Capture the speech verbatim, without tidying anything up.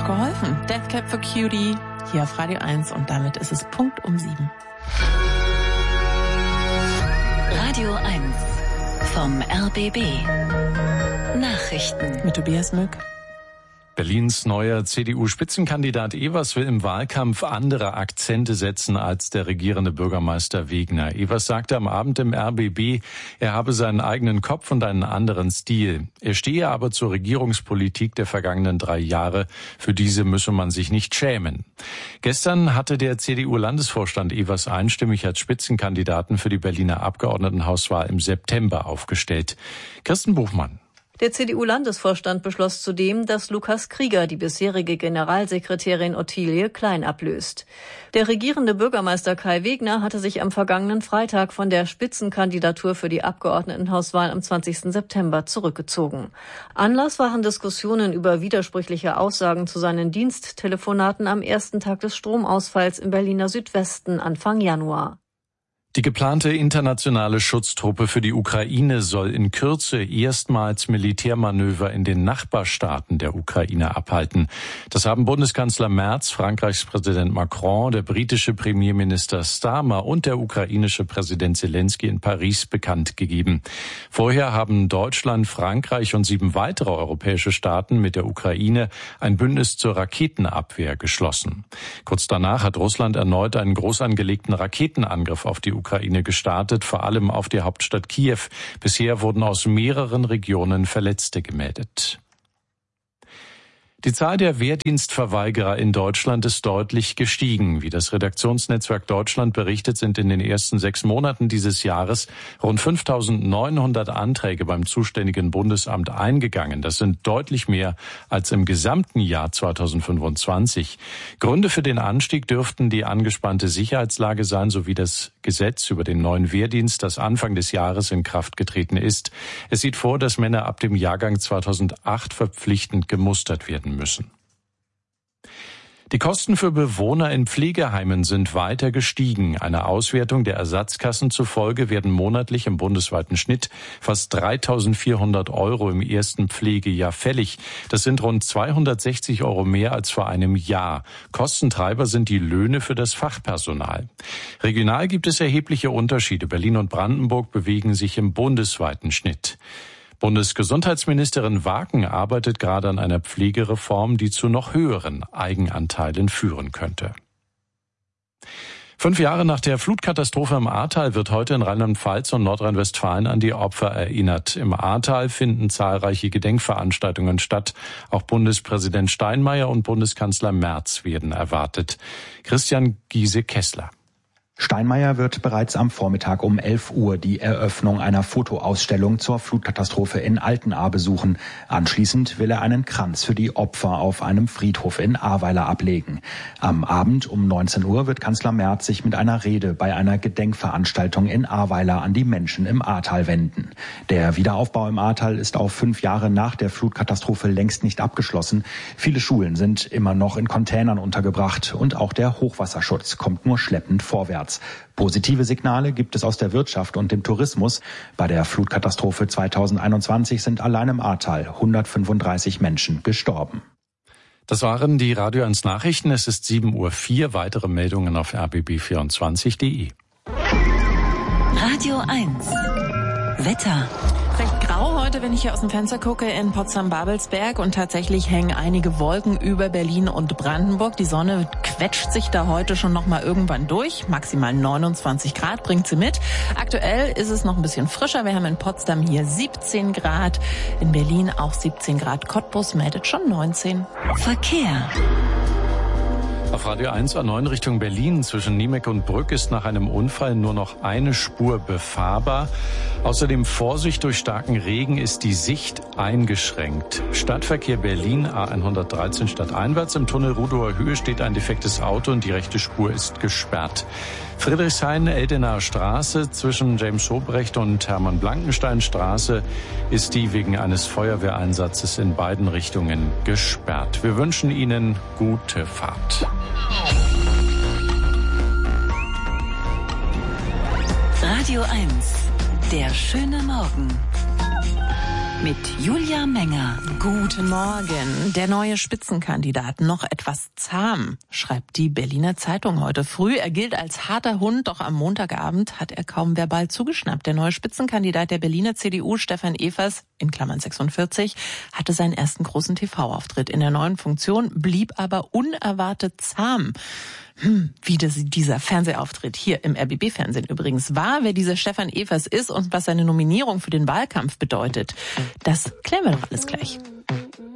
geholfen. Death Cab for Cutie hier auf Radio eins und damit ist es Punkt um sieben. Radio eins vom R B B. Nachrichten mit Tobias Mück. Berlins neuer C D U-Spitzenkandidat Evers will im Wahlkampf andere Akzente setzen als der regierende Bürgermeister Wegner. Evers sagte am Abend im R B B, er habe seinen eigenen Kopf und einen anderen Stil. Er stehe aber zur Regierungspolitik der vergangenen drei Jahre. Für diese müsse man sich nicht schämen. Gestern hatte der C D U-Landesvorstand Evers einstimmig als Spitzenkandidaten für die Berliner Abgeordnetenhauswahl im September aufgestellt. Kirsten Buchmann. Der C D U-Landesvorstand beschloss zudem, dass Lukas Krieger die bisherige Generalsekretärin Ottilie Klein ablöst. Der regierende Bürgermeister Kai Wegner hatte sich am vergangenen Freitag von der Spitzenkandidatur für die Abgeordnetenhauswahl am zwanzigsten September zurückgezogen. Anlass waren Diskussionen über widersprüchliche Aussagen zu seinen Diensttelefonaten am ersten Tag des Stromausfalls im Berliner Südwesten Anfang Januar. Die geplante internationale Schutztruppe für die Ukraine soll in Kürze erstmals Militärmanöver in den Nachbarstaaten der Ukraine abhalten. Das haben Bundeskanzler Merz, Frankreichs Präsident Macron, der britische Premierminister Starmer und der ukrainische Präsident Zelensky in Paris bekannt gegeben. Vorher haben Deutschland, Frankreich und sieben weitere europäische Staaten mit der Ukraine ein Bündnis zur Raketenabwehr geschlossen. Kurz danach hat Russland erneut einen groß angelegten Raketenangriff auf die Ukraine gestartet, vor allem auf die Hauptstadt Kiew. Bisher wurden aus mehreren Regionen Verletzte gemeldet. Die Zahl der Wehrdienstverweigerer in Deutschland ist deutlich gestiegen. Wie das Redaktionsnetzwerk Deutschland berichtet, sind in den ersten sechs Monaten dieses Jahres rund fünftausendneunhundert Anträge beim zuständigen Bundesamt eingegangen. Das sind deutlich mehr als im gesamten Jahr zweitausendfünfundzwanzig. Gründe für den Anstieg dürften die angespannte Sicherheitslage sein, sowie das Gesetz über den neuen Wehrdienst, das Anfang des Jahres in Kraft getreten ist. Es sieht vor, dass Männer ab dem Jahrgang zweitausendacht verpflichtend gemustert werden müssen. Die Kosten für Bewohner in Pflegeheimen sind weiter gestiegen. Einer Auswertung der Ersatzkassen zufolge werden monatlich im bundesweiten Schnitt fast dreitausendvierhundert Euro im ersten Pflegejahr fällig. Das sind rund zweihundertsechzig Euro mehr als vor einem Jahr. Kostentreiber sind die Löhne für das Fachpersonal. Regional gibt es erhebliche Unterschiede. Berlin und Brandenburg bewegen sich im bundesweiten Schnitt. Bundesgesundheitsministerin Waken arbeitet gerade an einer Pflegereform, die zu noch höheren Eigenanteilen führen könnte. Fünf Jahre nach der Flutkatastrophe im Ahrtal wird heute in Rheinland-Pfalz und Nordrhein-Westfalen an die Opfer erinnert. Im Ahrtal finden zahlreiche Gedenkveranstaltungen statt. Auch Bundespräsident Steinmeier und Bundeskanzler Merz werden erwartet. Christian Giese-Kessler. Steinmeier wird bereits am Vormittag um elf Uhr die Eröffnung einer Fotoausstellung zur Flutkatastrophe in Altenahr besuchen. Anschließend will er einen Kranz für die Opfer auf einem Friedhof in Ahrweiler ablegen. Am Abend um neunzehn Uhr wird Kanzler Merz sich mit einer Rede bei einer Gedenkveranstaltung in Ahrweiler an die Menschen im Ahrtal wenden. Der Wiederaufbau im Ahrtal ist auf fünf Jahre nach der Flutkatastrophe längst nicht abgeschlossen. Viele Schulen sind immer noch in Containern untergebracht und auch der Hochwasserschutz kommt nur schleppend vorwärts. Positive Signale gibt es aus der Wirtschaft und dem Tourismus. Bei der Flutkatastrophe zweitausendeinundzwanzig sind allein im Ahrtal hundertfünfunddreißig Menschen gestorben. Das waren die Radio eins Nachrichten. Es ist sieben Uhr vier. Weitere Meldungen auf r b b vierundzwanzig punkt de. Radio eins Wetter. Recht grau heute, wenn ich hier aus dem Fenster gucke in Potsdam-Babelsberg und tatsächlich hängen einige Wolken über Berlin und Brandenburg. Die Sonne quetscht sich da heute schon noch mal irgendwann durch. Maximal neunundzwanzig Grad bringt sie mit. Aktuell ist es noch ein bisschen frischer. Wir haben in Potsdam hier siebzehn Grad, in Berlin auch siebzehn Grad. Cottbus meldet schon neunzehn. Verkehr. Auf Radio eins A neun Richtung Berlin zwischen Niemeck und Brück ist nach einem Unfall nur noch eine Spur befahrbar. Außerdem Vorsicht, durch starken Regen ist die Sicht eingeschränkt. Stadtverkehr Berlin A hundertdreizehn stadteinwärts. Im Tunnel Rudower Höhe steht ein defektes Auto und die rechte Spur ist gesperrt. Friedrichshain-Eldenaer Straße zwischen James Hobrecht und Hermann-Blankenstein-Straße ist die wegen eines Feuerwehreinsatzes in beiden Richtungen gesperrt. Wir wünschen Ihnen gute Fahrt. Radio eins, der schöne Morgen. mit Julia Menger. Guten Morgen. Der neue Spitzenkandidat noch etwas zahm, schreibt die Berliner Zeitung heute früh. Er gilt als harter Hund, doch am Montagabend hat er kaum verbal zugeschnappt. Der neue Spitzenkandidat der Berliner C D U, Stefan Evers, in Klammern sechsundvierzig, hatte seinen ersten großen T V-Auftritt in der neuen Funktion, blieb aber unerwartet zahm. Hm, wie das, dieser Fernsehauftritt hier im R B B-Fernsehen übrigens war, wer dieser Stefan Evers ist und was seine Nominierung für den Wahlkampf bedeutet, das klären wir doch alles gleich.